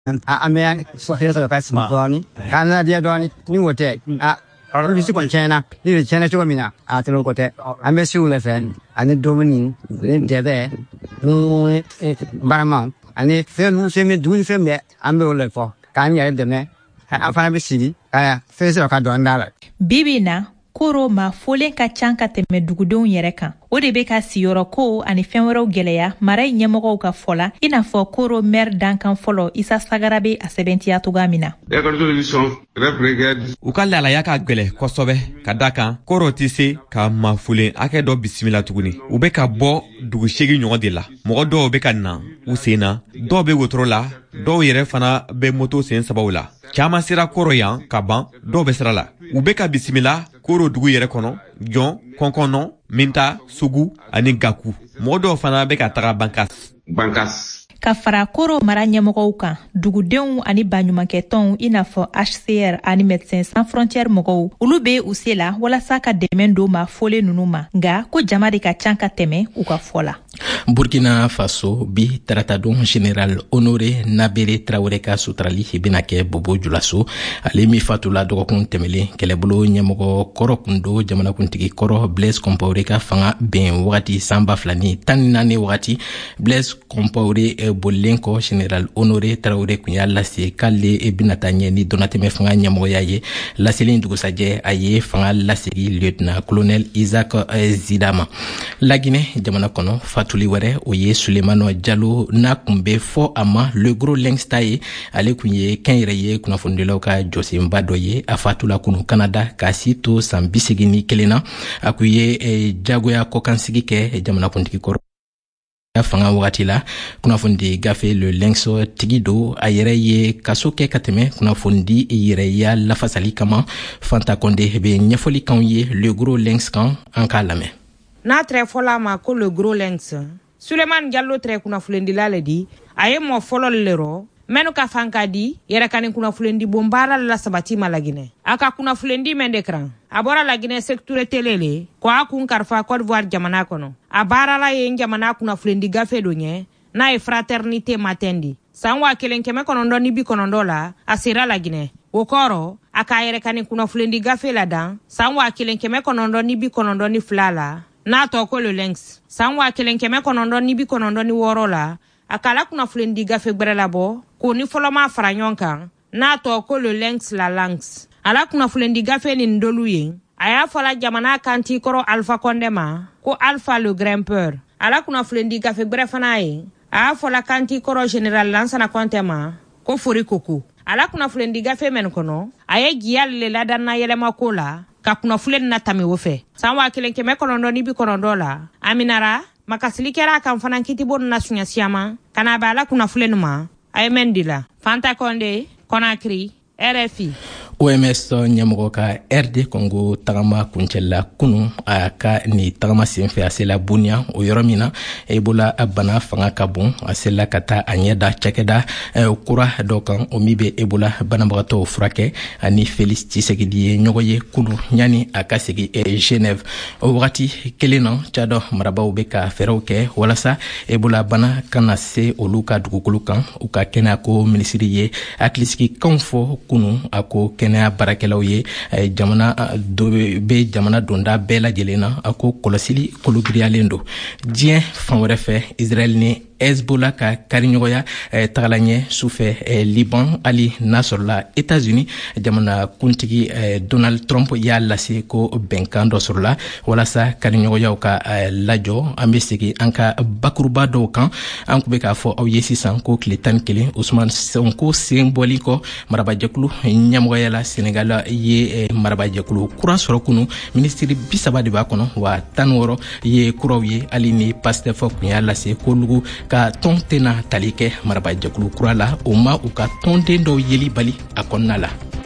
Ame so pass money. Kana dia doni ni wote. Olu si kon China. Ni China to mina. Telo kote. Ame si ule fen. Ani domini. Ni debe. No barman. Ani fe no se me du fe me. Ame ule fo. Kan ya de me. Afana be sidi. Fe se ka don dala. Bibina koro ma folen ka can ka tɛmɛ dugudenw yɛrɛ kan. O de bɛ ka siyɔrɔ ko ani fɛn wɛrɛw gɛlɛya mara ɲɛmɔgɔw ka fɔla i n'a fɔ koro maire dankan fɔlɔ Isa Sagara bɛ a sɛbɛntiya togoya min na. U ka lalaya ka gwɛlɛ kosɛbɛ ka da kan koro tɛ se ka mafolen hakɛ dɔ bisimila tuguni. U bɛ ka bɔ dugu 8 ɲɔgɔn de la. Mɔgɔ dɔw bɛ ka na u sen na, dɔw bɛ wotoro la, dɔw yɛrɛ fana bɛ moto sen sabaw la. Caman sera koro yan ka ban, dɔw bɛ sira la. U bɛ ka bisimila koro dugu yɛrɛ kɔnɔ, jɔn, kɔnkɔnɔ, minta, sugu ani gaku. Mɔgɔ dɔw fana bɛ ka taga bankas. Ka fara koro mara ɲɛmɔgɔw kan, dugudenw ani baɲumankɛtɔnw i n'a fɔ HCR ani Médecins Sans Frontières mɔgɔw olu bɛ u se la walasa ka dɛmɛ don ma fɔlen ninnu ma nka ko jama de ka can ka tɛmɛ u ka fɔ la. Burkina Faso bi taratadon Général Honoré Nabere Traoré ka sutarali bɛna kɛ Bobo Julaso ale min fatula dɔgɔkun tɛmɛlen kɛlɛbolo ɲɛmɔgɔ kɔrɔ kun do jamanakuntigi kɔrɔ Blaise Compaoré ka fanga bɛn wagati san 2014 wagati Blaise Compaoré bolilen kɔ Général Honoré Traoré kun y'a lase k'ale bɛna taa ɲɛ ni dɔnatɛmɛ fanga ɲɛmɔgɔya ye laselen dugusajɛ a ye fanga lasegi lieutenant colonel Isaac Zidama. Laginɛ jamana kɔnɔ fatuli wɛrɛ o ye Sulemano Diallo n'a kun bɛ fɔ a ma le gros lynx ta ye ale kun ye kɛnyɛrɛ ye kunnafonidilaw ka jɔsenba dɔ ye a fatula kunu Canada k'a si to san 81 na a kun ye jagoya kɔkansigi kɛ jamanakuntigi kɔrɔ fanga wagati la kunnafoni gafe le lynx tigi do a yɛrɛ ye kaso kɛ ka tɛmɛ kunnafoni yɛrɛya lafasali kama Fanta Konde bɛ ɲɛfɔli kanw ye le gros lynx kan an k'a lamɛn. N'a tɛrɛ fɔla ma ko le gros lynx Suleiman Diallo tɛrɛ kunnafonidilan le di a ye mɔ fɔlɔ le rɔ mɛnu ka fan ka di yɛrɛ ka ni kunnafoni bon baara la sabati ma Laginɛ a ka kunnafoni mɛn de kran a bɔra Laginɛ secteur télé le ko a kun karifa Côte d'Ivoire jamana kɔnɔ a baara la ye jamana kunnafoni gafe do ɲɛ n'a ye fraternité matin di san 1990 la a sera Laginɛ o kɔrɔ a k'a yɛrɛ ka ni kunnafoni gafe la dan san 1992 la n'a tɔ ko le lynx san 1996 la a kala kunnafoni gafe gbɛrɛ labɔ ko ni fɔlɔ ma fara ɲɔgɔn kan n'a tɔ ko le lynx la lanx ala kunnafoni gafe nin dolu ye a y'a fɔla jamana kanti kɔrɔ Alpha Condé ma ko Alpha le grimpeur ala kunnafoni gafe gbɛrɛ fana ye a y'a fɔla kanti kɔrɔ Général Lansana Conté ma ko Fori Koko ala kunnafoni gafe mɛn kɔnɔ a ye giyal le ladanna yɛlɛma ko la ka kunnafoni na tami o fɛ san 1990 la aminara makasili kɛra kan fana kitibo na suɲasiyama kana ba ala kunnafoni ma a ye mɛn di la Fanta Konde Conakry RFI. OMS ɲɛmɔgɔ ka RD Congo tagama kuncɛla kunu a ka ni tagama senfɛ a sela Bunia o yɔrɔ min na Ebola bana fanga ka bon a sela ka taa a ɲɛda cakɛda kura dɔ kan o min bɛ Ebola banabagatɔw furakɛ ani Félix Tshisekedi ye ɲɔgɔn ye kunu ɲani a ka segi Genève o wagati kelen na Tchad marabaw bɛ ka fɛɛrɛw kɛ walasa Ebola bana kana se olu ka dugukolo kan u ka kɛnɛyako minisiri ye hakilisigikanw fɔ kunu a ko kɛnɛya barakɛlaw ye jamana donda bɛɛ lajɛlen na a ko kɔlɔsili kologiriyalen do diɲɛ fan wɛrɛ fɛ Israel ni Hezbollah ka kariɲɔgɔnya tagala ɲɛ sufɛ Liban ali n'a sɔrɔla États-Unis jamana kuntigi Donald Trump y'a lase ko bɛnkan dɔ sɔrɔla walasa kariɲɔgɔnyaw ka lajɔ an bɛ segin an ka bakuruba dɔw kan an kun bɛ k'a fɔ aw ye sisan ko tile 11 Usman Sonko sen bɔli kɔ marabajɛkulu ɲɛmɔgɔya la Sénégal ye marabajɛkulu kura sɔrɔ kunu ministiri 30 de b'a kɔnɔ wa 16 ye kuraw ye hali ni Pastef kun y'a lase ko lugu ka tɔn tɛna tali kɛ marabajɛkulu kura la o ma u ka tɔnden dɔw yeli bali a kɔnɔna la.